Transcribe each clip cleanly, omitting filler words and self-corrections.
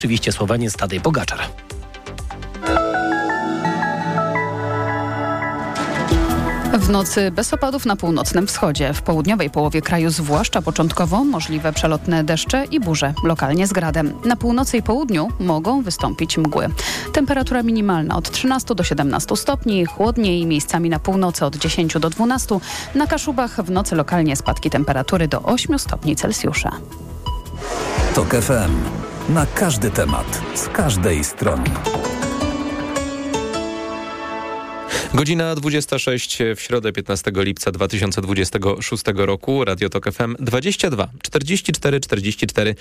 Oczywiście Słoweniec Tadej Pogaczar. W nocy bez opadów na północnym wschodzie. W południowej połowie kraju zwłaszcza początkowo możliwe przelotne deszcze i burze, lokalnie z gradem. Na północy i południu mogą wystąpić mgły. Temperatura minimalna od 13 do 17 stopni, chłodniej miejscami na północy od 10 do 12. Na Kaszubach w nocy lokalnie spadki temperatury do 8 stopni Celsjusza. TOK FM. Na każdy temat, z każdej strony. Godzina 26 w środę 15 lipca 2026 roku. Radio TOK FM 22 44 44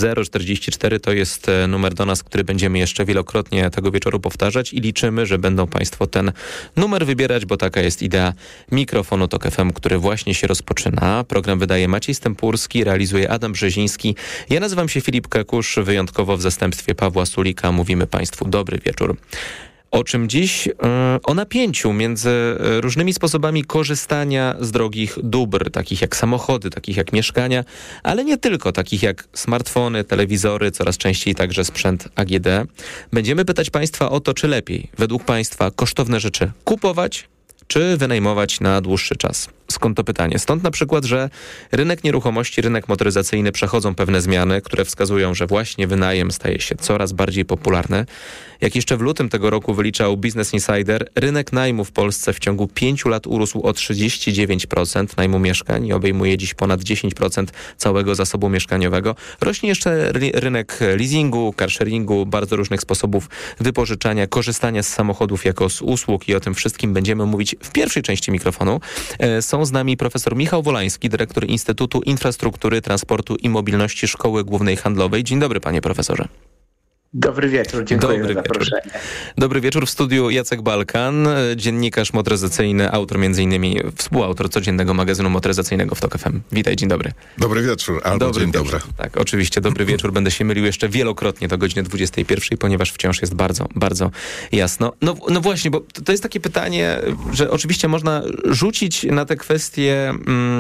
044 to jest numer do nas, który będziemy jeszcze wielokrotnie tego wieczoru powtarzać i liczymy, że będą Państwo ten numer wybierać, bo taka jest idea mikrofonu TOK FM, który właśnie się rozpoczyna. Program wydaje Maciej Stępurski, realizuje Adam Brzeziński. Ja nazywam się Filip Kekusz, wyjątkowo w zastępstwie Pawła Sulika mówimy Państwu dobry wieczór. O czym dziś? O napięciu między różnymi sposobami korzystania z drogich dóbr, takich jak samochody, takich jak mieszkania, ale nie tylko, takich jak smartfony, telewizory, coraz częściej także sprzęt AGD. Będziemy pytać Państwa o to, czy lepiej, według Państwa, kosztowne rzeczy kupować, czy wynajmować na dłuższy czas. Skąd to pytanie? Stąd na przykład, że rynek nieruchomości, rynek motoryzacyjny przechodzą pewne zmiany, które wskazują, że właśnie wynajem staje się coraz bardziej popularny. Jak jeszcze w lutym tego roku wyliczał Business Insider, rynek najmu w Polsce w ciągu 5 lat urósł o 39% najmu mieszkań i obejmuje dziś ponad 10% całego zasobu mieszkaniowego. Rośnie jeszcze rynek leasingu, carsharingu, bardzo różnych sposobów wypożyczania, korzystania z samochodów jako z usług i o tym wszystkim będziemy mówić w pierwszej części mikrofonu. Są z nami profesor Michał Wolański, dyrektor Instytutu Infrastruktury, Transportu i Mobilności Szkoły Głównej Handlowej. Dzień dobry, panie profesorze. Dobry wieczór, dziękuję za zaproszenie. Dobry wieczór, w studiu Jacek Balkan, dziennikarz motoryzacyjny, autor m.in. współautor codziennego magazynu motoryzacyjnego w TOK FM. Witaj, dzień dobry. Dobry wieczór, albo dzień dobry. Tak, oczywiście, dobry wieczór. Będę się mylił jeszcze wielokrotnie do godziny 21, ponieważ wciąż jest bardzo, bardzo jasno. No właśnie, bo to jest takie pytanie, że oczywiście można rzucić na te kwestie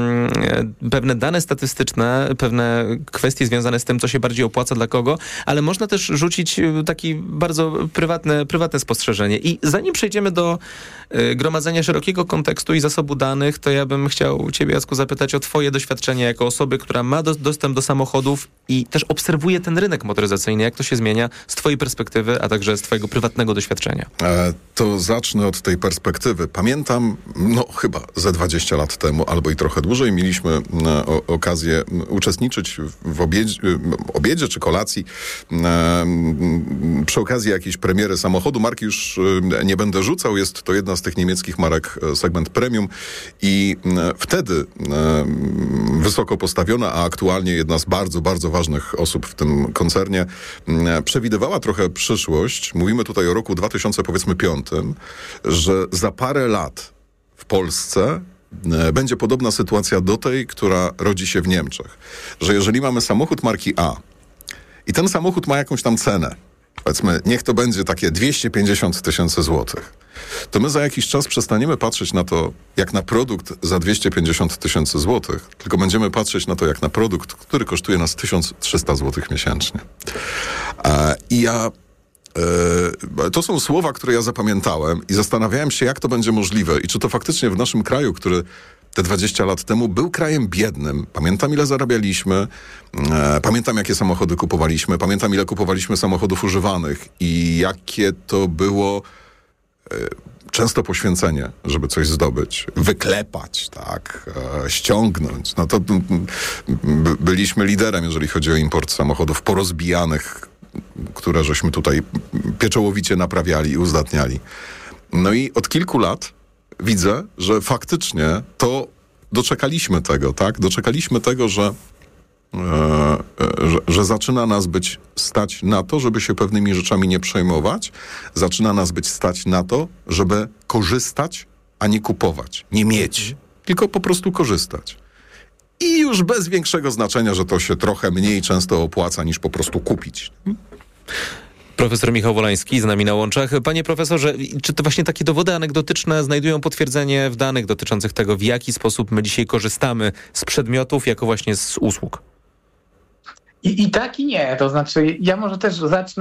pewne dane statystyczne, pewne kwestie związane z tym, co się bardziej opłaca dla kogo, ale można też rzucić takie bardzo prywatne spostrzeżenie. I zanim przejdziemy do gromadzenia szerokiego kontekstu i zasobu danych, to ja bym chciał ciebie, Jacku, zapytać o twoje doświadczenie jako osoby, która ma dostęp do samochodów i też obserwuje ten rynek motoryzacyjny. Jak to się zmienia z twojej perspektywy, a także z twojego prywatnego doświadczenia? To zacznę od tej perspektywy. Pamiętam, chyba ze 20 lat temu, albo i trochę dłużej, mieliśmy okazję uczestniczyć w obiedzie czy kolacji przy okazji jakiejś premiery samochodu. Marki już nie będę rzucał, jest to jedna z tych niemieckich marek segment premium i wtedy wysoko postawiona, a aktualnie jedna z bardzo, bardzo ważnych osób w tym koncernie przewidywała trochę przyszłość. Mówimy tutaj o roku 2005, że za parę lat w Polsce będzie podobna sytuacja do tej, która rodzi się w Niemczech. Że jeżeli mamy samochód marki A i ten samochód ma jakąś tam cenę, powiedzmy, niech to będzie takie 250 tysięcy złotych, to my za jakiś czas przestaniemy patrzeć na to jak na produkt za 250 tysięcy złotych, tylko będziemy patrzeć na to jak na produkt, który kosztuje nas 1300 złotych miesięcznie. To są słowa, które ja zapamiętałem i zastanawiałem się, jak to będzie możliwe i czy to faktycznie w naszym kraju, który te 20 lat temu był krajem biednym. Pamiętam, ile zarabialiśmy, pamiętam, jakie samochody kupowaliśmy, pamiętam, ile kupowaliśmy samochodów używanych i jakie to było często poświęcenie, żeby coś zdobyć, wyklepać, tak, ściągnąć. No to byliśmy liderem, jeżeli chodzi o import samochodów porozbijanych, które żeśmy tutaj pieczołowicie naprawiali i uzdatniali. No i od kilku lat widzę, że faktycznie to doczekaliśmy tego, tak? Doczekaliśmy tego, że zaczyna nas być stać na to, żeby się pewnymi rzeczami nie przejmować. Zaczyna nas być stać na to, żeby korzystać, a nie kupować. Nie mieć, tylko po prostu korzystać. I już bez większego znaczenia, że to się trochę mniej często opłaca niż po prostu kupić. Profesor Michał Wolański z nami na łączach. Panie profesorze, czy to właśnie takie dowody anegdotyczne znajdują potwierdzenie w danych dotyczących tego, w jaki sposób my dzisiaj korzystamy z przedmiotów, jako właśnie z usług? I tak i nie, to znaczy ja może też zacznę